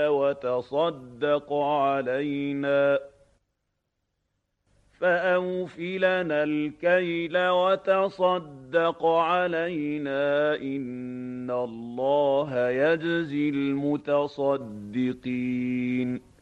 وتصدق علينا فأوف لنا الكيل وتصدق علينا إن الله يجزي المتصدقين